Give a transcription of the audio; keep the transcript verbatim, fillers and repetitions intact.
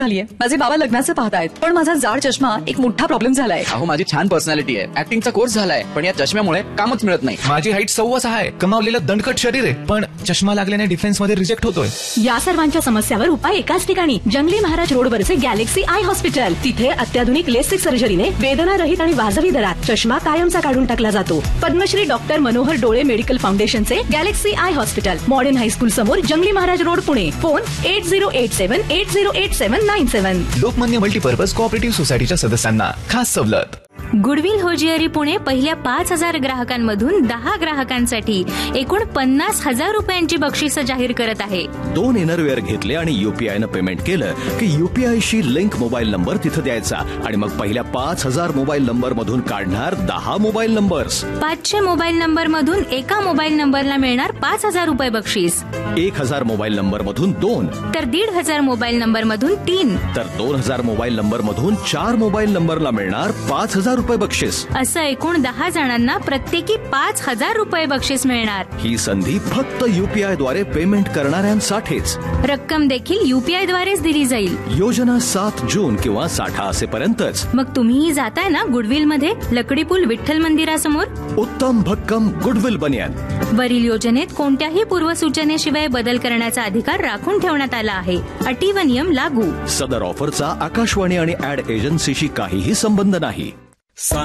झालीये. माझे बाबा लग्नाचे पाहतायत, पण माझा जाड चष्मा एक मोठा प्रॉब्लेम झालाय. अहो माझी छान पर्सनॅलिटी आहे, ऍक्टिंगचा कोर्स झालाय, पण या चष्म्यामुळे कामच मिळत नाही. माझी हाईट सव्वा सहा आहे, कमावलेलं दणकट शरीर आहे, पण चष्मा लागल्याने डिफेन्स मध्ये रिजेक्ट होतोय. या सर्वांच्या समस्यावर उपाय एकाच ठिकाणी, जंगली महाराज रोड वरचे गॅलेक्सी आय हॉस्पिटल. तिथे अत्याधुनिक लेसिक सर्जरीने वेदना रहित आणि वाजवी दरात चष्मा कायमचा काढून टाकला जातो. पद्मश्री डॉक्टर मनोहर डोळे मेडिकल फाउंडेशनचे Galaxy I hospital, modern high school समोर, जंगली Maharaj road, Pune. Phone at zero eight seven eight zero eight seven nine seven. Lokmanya multipurpose cooperative सोसायटीच्या सदस्यांना खास सवलत. गुडविल होजिअरी पुणे पहिल्या पाच हजार ग्राहकांमधून दहा ग्राहकांसाठी एकूण पन्नास हजार रुपयांची बक्षिसं जाहीर करत आहे. दोन इनरवेअर घेतले आणि युपीआय न पेमेंट केलं की युपीआय शी लिंक मोबाईल नंबर तिथं द्यायचा आणि मग पहिल्या पाच हजार मोबाईल नंबर मधून काढणार दहा मोबाईल नंबर्स. पाचशे मोबाईल नंबर मधून एका मोबाईल नंबरला मिळणार पाच हजार रुपये बक्षीस. एक हजार मोबाईल नंबर मधून दोन, तर दीड हजार मोबाईल नंबर मधून तीन, तर दोन हजार मोबाईल नंबर मधून चार मोबाईल नंबरला मिळणार पाच हजार रुपये बक्षीस. असं एकूण दहा जणांना प्रत्येकी पाच हजार रुपये बक्षीस मिळणार. ही संधी फक्त युपीआय द्वारे पेमेंट करणाऱ्यांसाठीच. रक्कम देखील युपीआय द्वारेच दिली जाईल. योजना सात जून किंवा साठा असेपर्यंतच. मग तुम्हीही जाताय ना गुडविल मध्ये, लकडी पूल विठ्ठल मंदिरासमोर. उत्तम भक्कम गुडविल बनियान. वरील योजनेत कोणत्याही पूर्वसूचनेशिवाय बदल करण्याचा अधिकार राखून ठेवण्यात आला आहे. अटी व नियम लागू. सदर ऑफरचा आकाशवाणी आणि ऍड एजन्सीशी काहीही संबंध नाही.